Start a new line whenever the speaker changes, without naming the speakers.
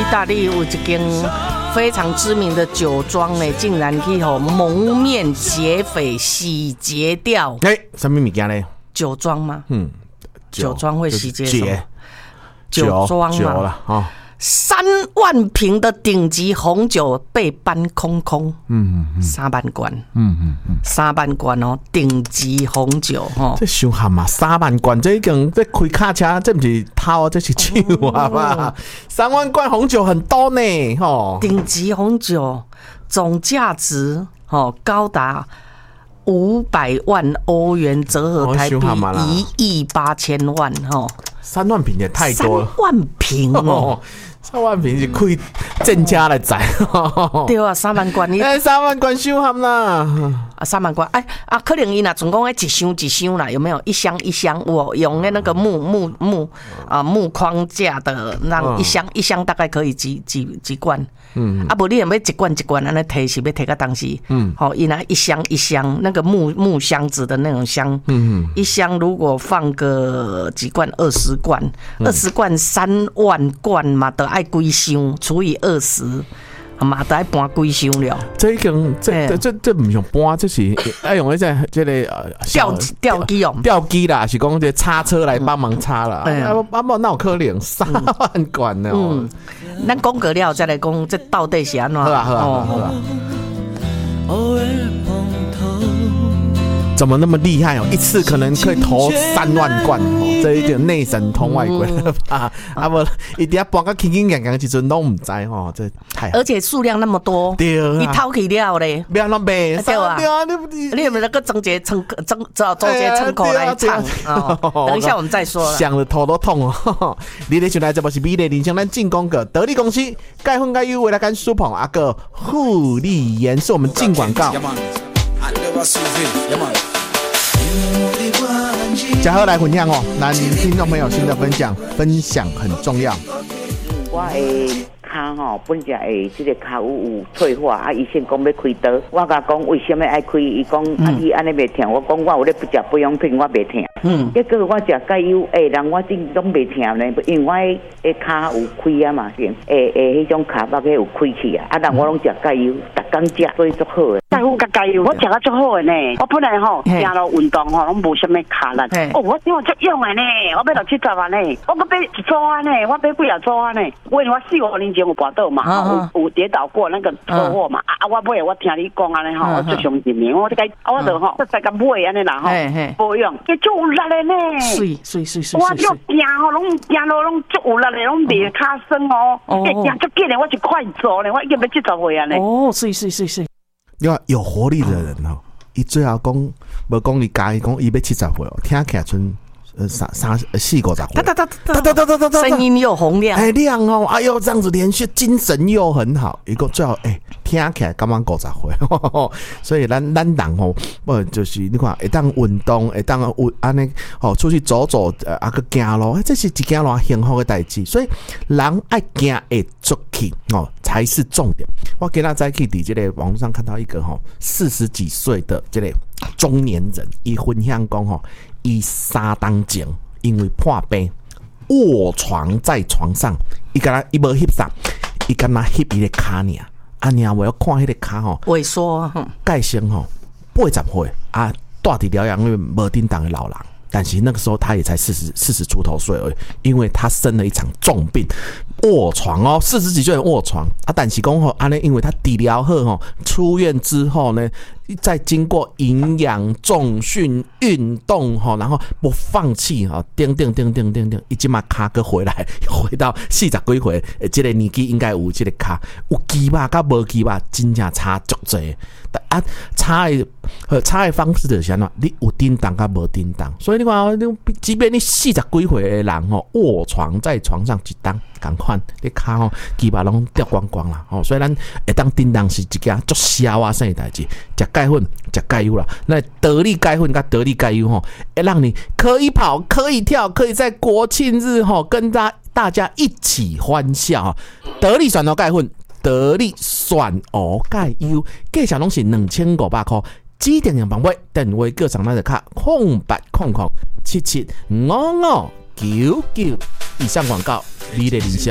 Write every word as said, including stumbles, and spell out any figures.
大利有一间非常知名的酒庄呢，竟然可以吼蒙面劫匪洗劫掉。
哎、欸，什么物件呢？
酒庄吗？
嗯，
酒庄会洗劫什么？
酒
庄嘛，
酒了哦。
三万瓶的顶级红酒被搬空空，
嗯嗯，
三万罐，
嗯嗯嗯，
三万罐哦，顶级红酒哦，
这伤喊嘛，三万罐，这已经这开卡车，这不是偷，这是抢啊嘛！三万罐红酒很多呢，吼，
顶级红酒总价值哦高达五百万欧元，折合台币一亿八千万哦，
三万瓶也太多了，
三万瓶哦。
三万瓶是开正价来载，
对啊，三万罐你
哎，三万罐伤喊啦，
啊，三万罐哎啊，可能伊若总共一箱一箱啦，有没有一箱一箱？我用那个木木木啊木框架的，让一箱一箱大概可以几几几罐？嗯，啊，不，你有没有一罐一罐安尼提是要提个东西？嗯，好，伊拿一箱一箱那个木木箱子的那种箱，嗯，一箱如果放个几罐，二十罐，二十罐三万罐嘛的。爱几箱除以二十，嘛得爱搬几箱了。
这已经这这这不用搬，这是爱用迄只这个呃
吊吊机用
吊机啦，是讲这叉车来帮忙叉啦。啊啊无哪有可能三万罐呢？嗯，
咱讲过了再来讲，这到底是安怎？
好啊好啊好啊。怎么那么厉害哦？一次可能可以投三万罐哦，这一点内神通外鬼了吧？啊不，一定要搬个轻轻洋洋，其实都唔知哦，这太
而且数量那么多，
对啊，
你掏起了嘞，
不要乱卖，
对啊，
对啊，你不
你有没有那个总结窗总找总结窗口来唱啊？等一下我们再说了，
想了头都痛哦。你咧想来这不是美丽人生，咱进攻个得力公司钙粉钙优为了干舒捧阿个护理盐是我们进广告。嘉禾来分享哦，咱听众朋友新的分享，分享很重要。
我的骹吼，本只的这个骹有有退化，啊，医生讲要开刀，我甲讲为什么爱开？伊讲啊，你安尼袂疼，我讲我有咧不食保养品，我袂疼。嗯，结果我食钙优，诶，人我真拢袂疼呢，因为我的骹有开啊嘛，诶诶，迄种骹肉个有开去啊，啊，人我拢食钙优，逐工食，所以足好诶。钙粉甲钙优，我食啊足好诶呢。我本来吼行路运动吼，拢无啥物骹力。哦，我我足用诶呢，我买六七十万呢，我搁买一组啊呢，我买几啊组啊呢。因为我四五年前有跋倒嘛，啊、有有跌倒过那个车祸嘛，啊啊！我买我听你讲安尼吼，我最相信你，我这个我就吼，再甲买安尼啦吼，保养，伊足有力诶呢，
水水水水，
我就行吼，拢行路拢足有力诶，拢袂骹酸哦，诶，行足紧诶，我是快走呢，我已经要七十岁啊呢。
哦，水水水水，
你看有活力的人哦，伊最后讲无讲伊家，伊讲伊要七十岁哦，听起来剩。呃，三三四五十岁，
哒哒哒哒哒哒哒哒，声音又洪亮，
哎亮哦，哎呦，这样子连续精神又很好，一个最后哎听起来刚刚五十岁，所以咱咱人吼，不就是你看会当运动，会当有安尼哦出去走走，啊个行路，这是一件偌幸福的代志，所以人爱行会出去哦才是重点。我今仔早去伫这个网络上看到一个吼四十几岁的这个中年人，伊分享讲吼。伊三当前因为破病卧床在床上，伊敢若伊无翕啥，伊敢若翕伊个骹尔，啊尔我要看迄个骹吼
萎缩，
盖先吼八十岁啊，住伫疗养院无叮当的老人。但是那个时候他也才四十四十出头岁而已，因为他生了一场重病，卧床哦，四十几岁卧床啊。但是讲吼，安尼因为他治疗好吼，出院之后呢，再经过营养、重训、运动吼，然后不放弃哈，叮叮叮叮叮叮，伊即马骹个回来，回到四十几岁，这个年纪应该有这个骹，有肌肉甲无肌肉，真正差足济。啊，差的呃差的方式就是安怎，你有叮当甲无叮当，所以你看，即便你四十几岁的人吼，卧床在床上一当，同款，你骹吼肌肉拢掉光光啦，吼，所以咱会当叮当是一件足消啊生的代志，食钙粉，食钙优啦，那得力钙粉甲得力钙优吼，会让你可以跑，可以跳，可以在国庆日吼跟大大家一起欢笑，得力选到钙粉。得力选鹅钙优，价钱拢是两千五百块，指定样帮买，电话叫上咱就卡空八空空七七五五九九。以上广告，你的理想。